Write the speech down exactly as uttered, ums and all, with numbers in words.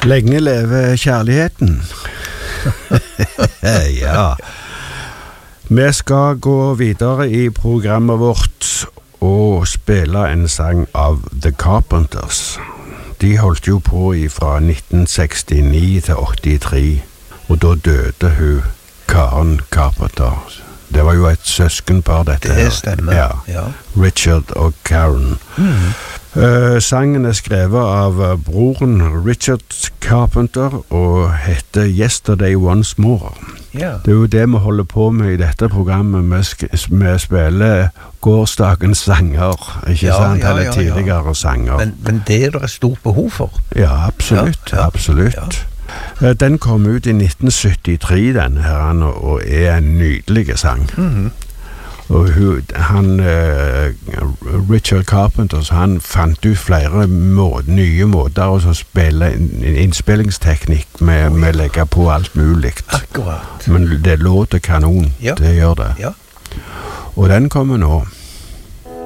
Lenge leve kjærligheten. Ja. Vi skal gå videre i programmet vårt og spille en sang av The Carpenters. De holdt jo på fra nitten sekstini til åttitre, og da døde hun Karen Carpenter. Det var jo et søskenpar dette her. Det stemmer, ja. ja. Richard og Karen. Mm. Uh, sangen er skrevet av uh, broren Richard Carpenter og heter Yesterday Once More. Ja. Det er jo det vi holder på med i dette programmet. Vi, sk- vi spiller gårsdagens sanger, ikke Ja, sant? ja, Eller ja, ja. tidligere sanger. Men, men det er det stort behov for. Ja, absolutt, Ja, ja, absolutt. Uh, Den kom ut i nitten syttitre, den her, og er en nydelig sang. Mhm. Og hun, han, uh, Richard Carpenter, han fant ut flere må, nye måter å spille en, en innspillingsteknikk med, Oh, ja. med å legge på alt mulig. Akkurat. Men det låter kanon, Ja. det gjør det. Ja. Og den kommer nå.